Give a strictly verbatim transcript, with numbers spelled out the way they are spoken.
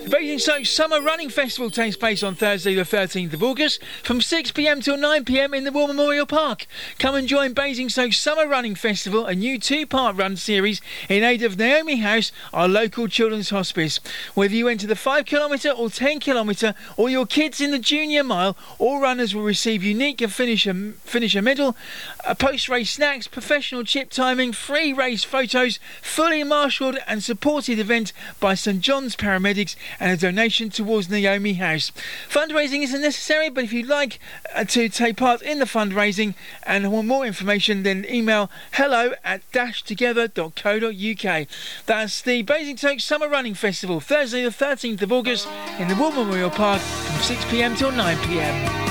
Basingstoke Summer Running Festival takes place on Thursday the thirteenth of August from six p m till nine p m in the War Memorial Park. Come and join Basingstoke Summer Running Festival, a new two-part run series in aid of Naomi House, our local children's hospice. Whether you enter the five kilometre or ten kilometre or your kids in the junior mile, all runners will receive unique finisher, finisher medal, uh, post-race snacks, professional chip timing, free race photos, fully marshalled and supported event by St John's paramedics, and a donation towards Naomi House. Fundraising isn't necessary, but if you'd like uh, to take part in the fundraising and want more information, then email hello at dash together dot co dot uk. That's the Basingstoke Summer Running Festival, Thursday the thirteenth of August in the War Memorial Park from six p m till nine p m.